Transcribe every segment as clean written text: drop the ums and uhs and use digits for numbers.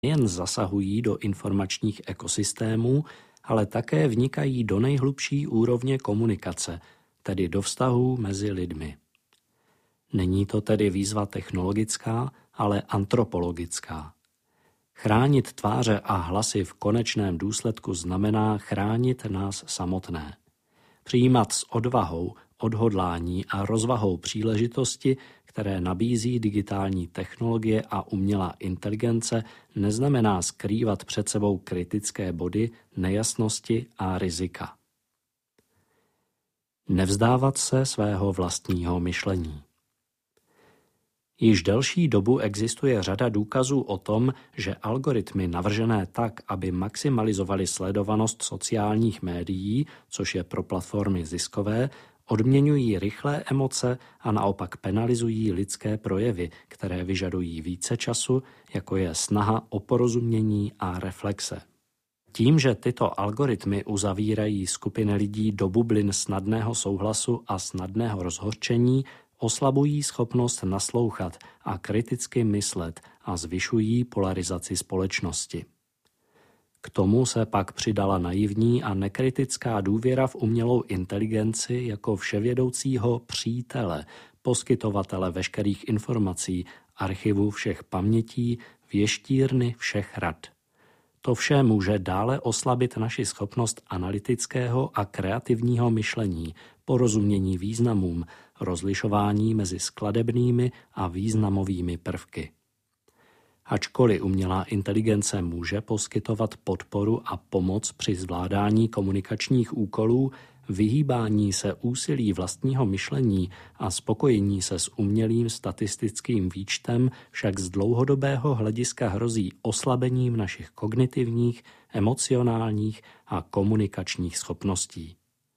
nejen zasahují do informačních ekosystémů, ale také vnikají do nejhlubší úrovně komunikace, tedy do vztahů mezi lidmi. Není to tedy výzva technologická, ale antropologická. Chránit tváře a hlasy v konečném důsledku znamená chránit nás samotné. Přijímat s odvahou, odhodlání a rozvahou příležitosti, které nabízí digitální technologie a umělá inteligence, neznamená skrývat před sebou kritické body, nejasnosti a rizika. Nevzdávat se svého vlastního myšlení. Již delší dobu existuje řada důkazů o tom, že algoritmy navržené tak, aby maximalizovaly sledovanost sociálních médií, což je pro platformy ziskové, odměňují rychlé emoce a naopak penalizují lidské projevy, které vyžadují více času, jako je snaha o porozumění a reflexe. Tím, že tyto algoritmy uzavírají skupiny lidí do bublin snadného souhlasu a snadného rozhořčení, oslabují schopnost naslouchat a kriticky myslet a zvyšují polarizaci společnosti. K tomu se pak přidala naivní a nekritická důvěra v umělou inteligenci jako vševědoucího přítele, poskytovatele veškerých informací, archivu všech pamětí, věštírny všech rad. To vše může dále oslabit naši schopnost analytického a kreativního myšlení, porozumění významům, rozlišování mezi skladebnými a významovými prvky. Ačkoliv umělá inteligence může poskytovat podporu a pomoc při zvládání komunikačních úkolů, vyhýbání se úsilí vlastního myšlení a spokojení se s umělým statistickým výčtem však z dlouhodobého hlediska hrozí oslabením našich kognitivních, emocionálních a komunikačních schopností.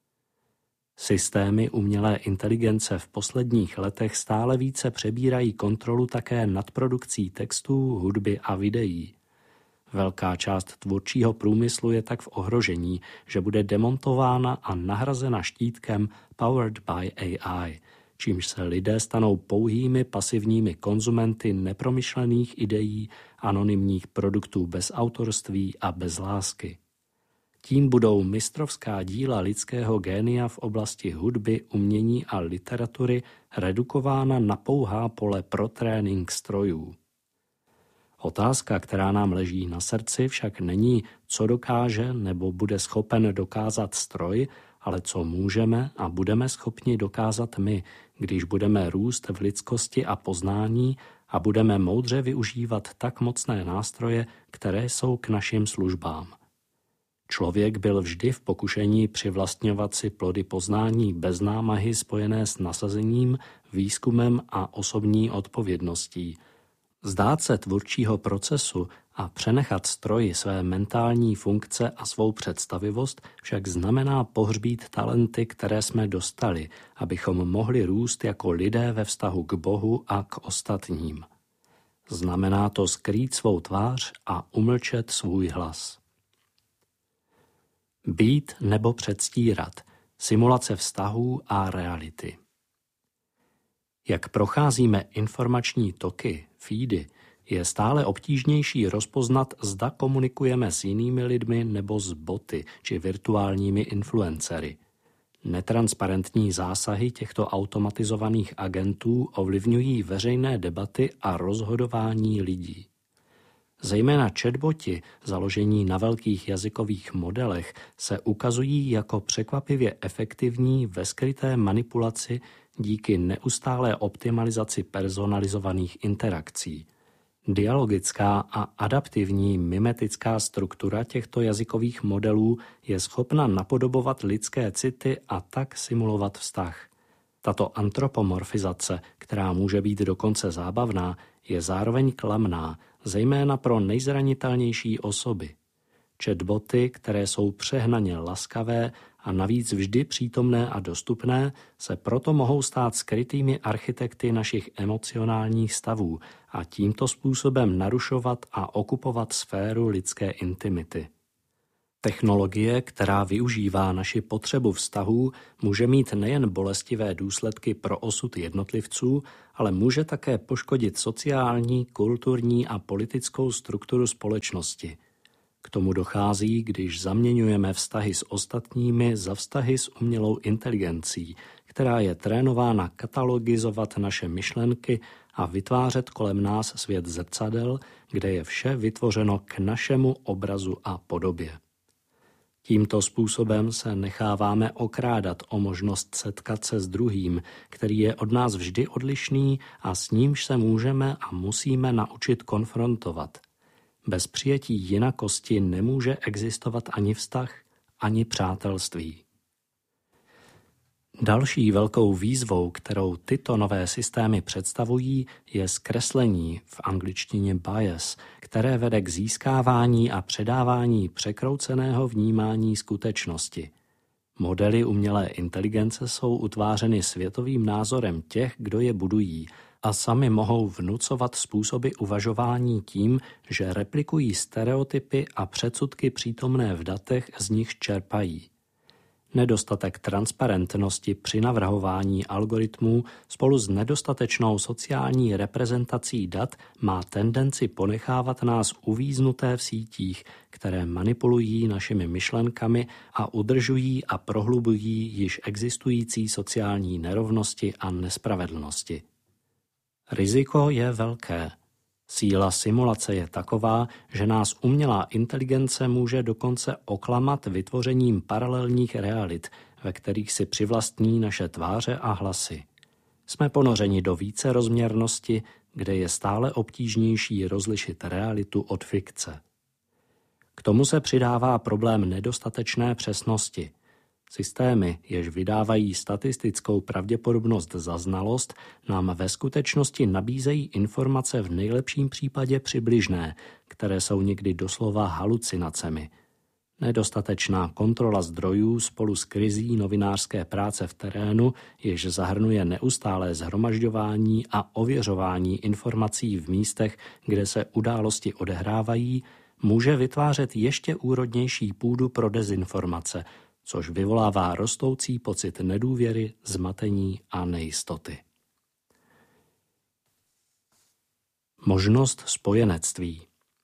Systémy umělé inteligence v posledních letech stále více přebírají kontrolu také nad produkcí textů, hudby a videí. Velká část tvůrčího průmyslu je tak v ohrožení, že bude demontována a nahrazena štítkem Powered by AI, čímž se lidé stanou pouhými pasivními konzumenty nepromyšlených ideí, anonymních produktů bez autorství a bez lásky. Tím budou mistrovská díla lidského génia v oblasti hudby, umění a literatury redukována na pouhá pole pro trénink strojů. Otázka, která nám leží na srdci, však není, co dokáže nebo bude schopen dokázat stroj, ale co můžeme a budeme schopni dokázat my, když budeme růst v lidskosti a poznání a budeme moudře využívat tak mocné nástroje, které jsou k našim službám. Člověk byl vždy v pokušení přivlastňovat si plody poznání bez námahy spojené s nasazením, výzkumem a osobní odpovědností. Vzdát se tvůrčího procesu a přenechat stroji své mentální funkce a svou představivost však znamená pohřbít talenty, které jsme dostali, abychom mohli růst jako lidé ve vztahu k Bohu a k ostatním. Znamená to skrýt svou tvář a umlčet svůj hlas. Být nebo předstírat, simulace vztahů a reality. Jak procházíme informační toky, feedy, je stále obtížnější rozpoznat, zda komunikujeme s jinými lidmi nebo s boty či virtuálními influencery. Netransparentní zásahy těchto automatizovaných agentů ovlivňují veřejné debaty a rozhodování lidí. Zejména chatboti, založení na velkých jazykových modelech, se ukazují jako překvapivě efektivní ve skryté manipulaci díky neustálé optimalizaci personalizovaných interakcí. Dialogická a adaptivní mimetická struktura těchto jazykových modelů je schopna napodobovat lidské city a tak simulovat vztah. Tato antropomorfizace, která může být dokonce zábavná, je zároveň klamná, zejména pro nejzranitelnější osoby. Chatboty, které jsou přehnaně laskavé a navíc vždy přítomné a dostupné, se proto mohou stát skrytými architekty našich emocionálních stavů a tímto způsobem narušovat a okupovat sféru lidské intimity. Technologie, která využívá naši potřebu vztahů, může mít nejen bolestivé důsledky pro osud jednotlivců, ale může také poškodit sociální, kulturní a politickou strukturu společnosti. K tomu dochází, když zaměňujeme vztahy s ostatními za vztahy s umělou inteligencí, která je trénována katalogizovat naše myšlenky a vytvářet kolem nás svět zrcadel, kde je vše vytvořeno k našemu obrazu a podobě. Tímto způsobem se necháváme okrádat o možnost setkat se s druhým, který je od nás vždy odlišný a s nímž se můžeme a musíme naučit konfrontovat. Bez přijetí jinakosti nemůže existovat ani vztah, ani přátelství. Další velkou výzvou, kterou tyto nové systémy představují, je zkreslení, v angličtině bias, které vede k získávání a předávání překrouceného vnímání skutečnosti. Modely umělé inteligence jsou utvářeny světovým názorem těch, kdo je budují, a sami mohou vnucovat způsoby uvažování tím, že replikují stereotypy a předsudky přítomné v datech, z nichž čerpají. Nedostatek transparentnosti při navrhování algoritmů spolu s nedostatečnou sociální reprezentací dat má tendenci ponechávat nás uvíznuté v sítích, které manipulují našimi myšlenkami a udržují a prohlubují již existující sociální nerovnosti a nespravedlnosti. Riziko je velké. Síla simulace je taková, že nás umělá inteligence může dokonce oklamat vytvořením paralelních realit, ve kterých si přivlastní naše tváře a hlasy. Jsme ponořeni do vícerozměrnosti, kde je stále obtížnější rozlišit realitu od fikce. K tomu se přidává problém nedostatečné přesnosti. Systémy, jež vydávají statistickou pravděpodobnost za znalost, nám ve skutečnosti nabízejí informace v nejlepším případě přibližné, které jsou někdy doslova halucinacemi. Nedostatečná kontrola zdrojů spolu s krizí novinářské práce v terénu, jež zahrnuje neustálé shromažďování a ověřování informací v místech, kde se události odehrávají, může vytvářet ještě úrodnější půdu pro dezinformace, což vyvolává rostoucí pocit nedůvěry, zmatení a nejistoty. Možnost spojenectví.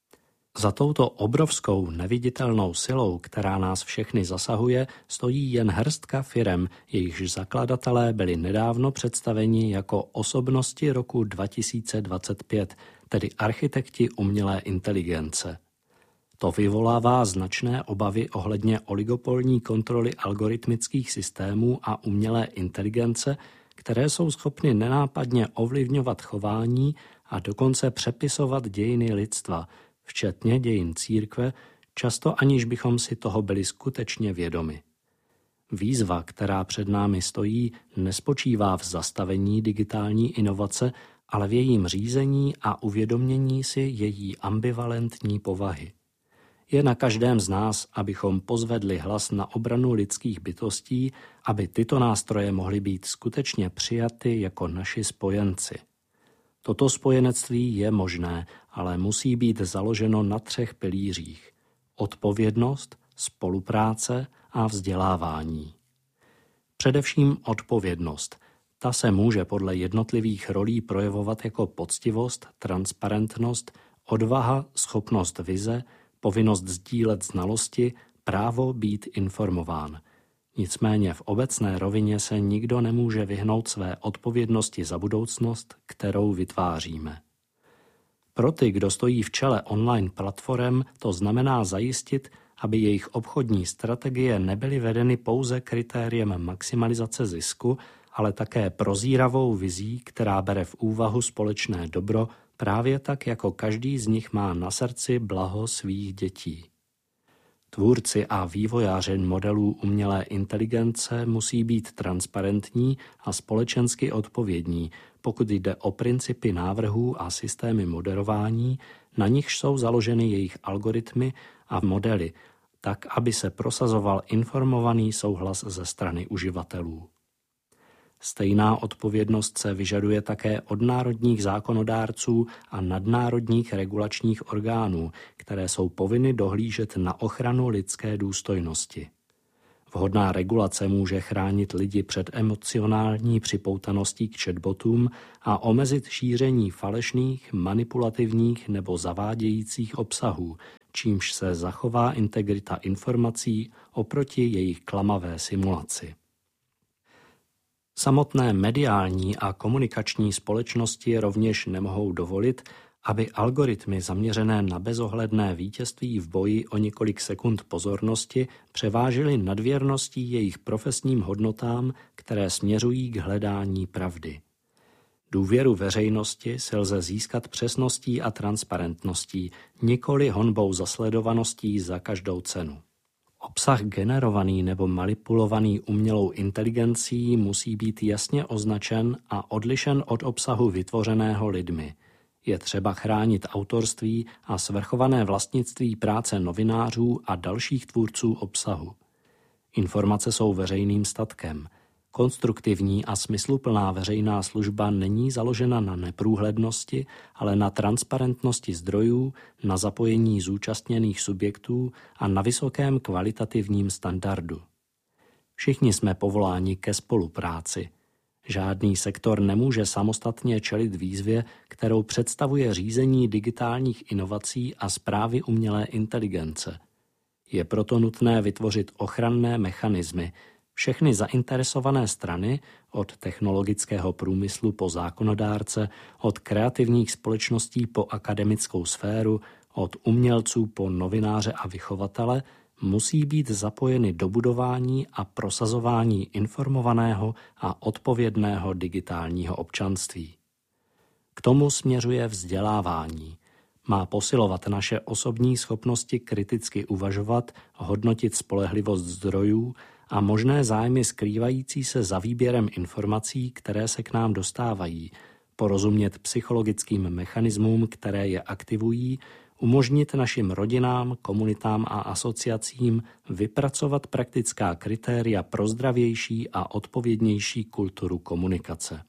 Za touto obrovskou neviditelnou silou, která nás všechny zasahuje, stojí jen hrstka firem, jejichž zakladatelé byli nedávno představeni jako osobnosti roku 2025, tedy architekti umělé inteligence. To vyvolává značné obavy ohledně oligopolní kontroly algoritmických systémů a umělé inteligence, které jsou schopny nenápadně ovlivňovat chování a dokonce přepisovat dějiny lidstva, včetně dějin církve, často aniž bychom si toho byli skutečně vědomi. Výzva, která před námi stojí, nespočívá v zastavení digitální inovace, ale v jejím řízení a uvědomění si její ambivalentní povahy. Je na každém z nás, abychom pozvedli hlas na obranu lidských bytostí, aby tyto nástroje mohly být skutečně přijaty jako naši spojenci. Toto spojenectví je možné, ale musí být založeno na 3 pilířích: odpovědnost, spolupráce a vzdělávání. Především odpovědnost. Ta se může podle jednotlivých rolí projevovat jako poctivost, transparentnost, odvaha, schopnost vize, povinnost sdílet znalosti, právo být informován. Nicméně v obecné rovině se nikdo nemůže vyhnout své odpovědnosti za budoucnost, kterou vytváříme. Pro ty, kdo stojí v čele online platform, to znamená zajistit, aby jejich obchodní strategie nebyly vedeny pouze kritériem maximalizace zisku, ale také prozíravou vizí, která bere v úvahu společné dobro, právě tak, jako každý z nich má na srdci blaho svých dětí. Tvůrci a vývojáři modelů umělé inteligence musí být transparentní a společensky odpovědní, pokud jde o principy návrhů a systémy moderování, na nichž jsou založeny jejich algoritmy a modely, tak, aby se prosazoval informovaný souhlas ze strany uživatelů. Stejná odpovědnost se vyžaduje také od národních zákonodárců a nadnárodních regulačních orgánů, které jsou povinny dohlížet na ochranu lidské důstojnosti. Vhodná regulace může chránit lidi před emocionální připoutaností k chatbotům a omezit šíření falešných, manipulativních nebo zavádějících obsahů, čímž se zachová integrita informací oproti jejich klamavé simulaci. Samotné mediální a komunikační společnosti rovněž nemohou dovolit, aby algoritmy zaměřené na bezohledné vítězství v boji o několik sekund pozornosti převážily nad věrností jejich profesním hodnotám, které směřují k hledání pravdy. Důvěru veřejnosti se lze získat přesností a transparentností, nikoli honbou za sledovaností za každou cenu. Obsah generovaný nebo manipulovaný umělou inteligencí musí být jasně označen a odlišen od obsahu vytvořeného lidmi. Je třeba chránit autorství a svrchované vlastnictví práce novinářů a dalších tvůrců obsahu. Informace jsou veřejným statkem. Konstruktivní a smysluplná veřejná služba není založena na neprůhlednosti, ale na transparentnosti zdrojů, na zapojení zúčastněných subjektů a na vysokém kvalitativním standardu. Všichni jsme povoláni ke spolupráci. Žádný sektor nemůže samostatně čelit výzvě, kterou představuje řízení digitálních inovací a správy umělé inteligence. Je proto nutné vytvořit ochranné mechanismy. Všechny zainteresované strany, od technologického průmyslu po zákonodárce, od kreativních společností po akademickou sféru, od umělců po novináře a vychovatele, musí být zapojeny do budování a prosazování informovaného a odpovědného digitálního občanství. K tomu směřuje vzdělávání. Má posilovat naše osobní schopnosti kriticky uvažovat, hodnotit spolehlivost zdrojů a možné zájmy skrývající se za výběrem informací, které se k nám dostávají, porozumět psychologickým mechanismům, které je aktivují, umožnit našim rodinám, komunitám a asociacím vypracovat praktická kritéria pro zdravější a odpovědnější kulturu komunikace.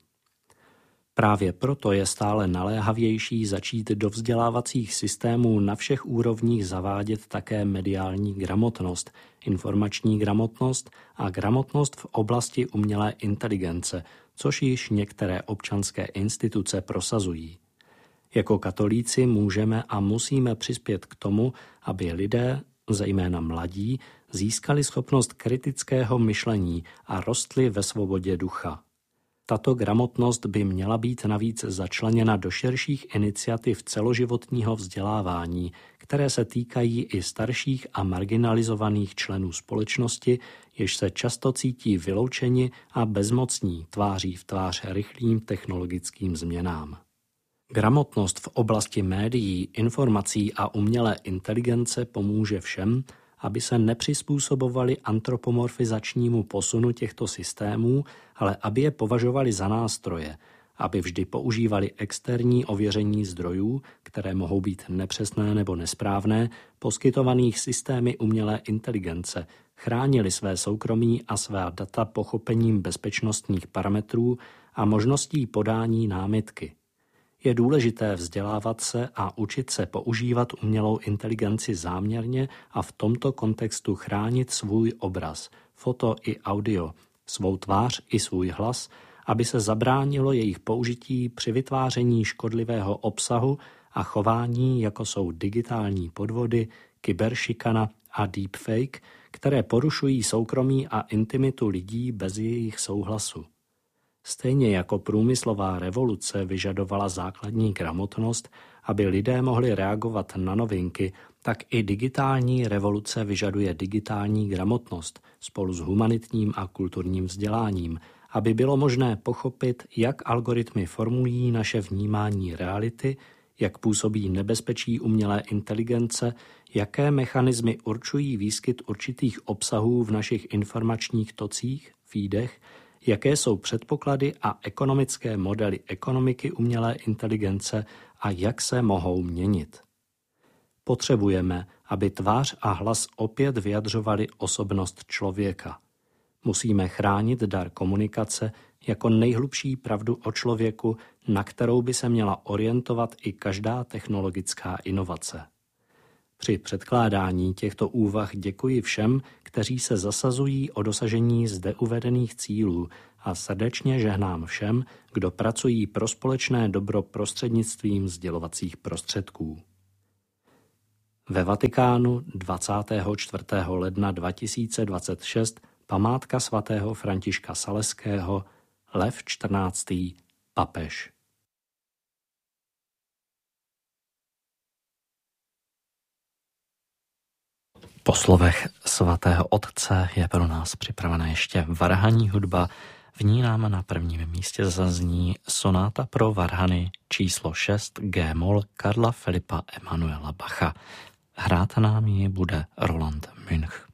Právě proto je stále naléhavější začít do vzdělávacích systémů na všech úrovních zavádět také mediální gramotnost, informační gramotnost a gramotnost v oblasti umělé inteligence, což již některé občanské instituce prosazují. Jako katolíci můžeme a musíme přispět k tomu, aby lidé, zejména mladí, získali schopnost kritického myšlení a rostli ve svobodě ducha. Tato gramotnost by měla být navíc začleněna do širších iniciativ celoživotního vzdělávání, které se týkají i starších a marginalizovaných členů společnosti, jež se často cítí vyloučeni a bezmocní tváří v tvář rychlým technologickým změnám. Gramotnost v oblasti médií, informací a umělé inteligence pomůže všem, aby se nepřizpůsobovali antropomorfizačnímu posunu těchto systémů, ale aby je považovali za nástroje, aby vždy používali externí ověření zdrojů, které mohou být nepřesné nebo nesprávné, poskytovaných systémy umělé inteligence, chránili své soukromí a svá data pochopením bezpečnostních parametrů a možností podání námitky. Je důležité vzdělávat se a učit se používat umělou inteligenci záměrně a v tomto kontextu chránit svůj obraz, foto i audio, svou tvář i svůj hlas, aby se zabránilo jejich použití při vytváření škodlivého obsahu a chování, jako jsou digitální podvody, kyberšikana a deepfake, které porušují soukromí a intimitu lidí bez jejich souhlasu. Stejně jako průmyslová revoluce vyžadovala základní gramotnost, aby lidé mohli reagovat na novinky, tak i digitální revoluce vyžaduje digitální gramotnost spolu s humanitním a kulturním vzděláním, aby bylo možné pochopit, jak algoritmy formulují naše vnímání reality, jak působí nebezpečí umělé inteligence, jaké mechanismy určují výskyt určitých obsahů v našich informačních tocích, feedech, jaké jsou předpoklady a ekonomické modely ekonomiky umělé inteligence a jak se mohou měnit. Potřebujeme, aby tvář a hlas opět vyjadřovali osobnost člověka. Musíme chránit dar komunikace jako nejhlubší pravdu o člověku, na kterou by se měla orientovat i každá technologická inovace. Při předkládání těchto úvah děkuji všem, kteří se zasazují o dosažení zde uvedených cílů a srdečně žehnám všem, kdo pracují pro společné dobro prostřednictvím sdělovacích prostředků. Ve Vatikánu 24. ledna 2026 památka svatého Františka Saleského, Lev XIV. Papež. Po slovech svatého otce je pro nás připravena ještě varhanní hudba. V ní nám na prvním místě zazní sonáta pro varhany číslo 6 G-moll Karla Filipa Emanuela Bacha. Hrát nám ji bude Roland Münch.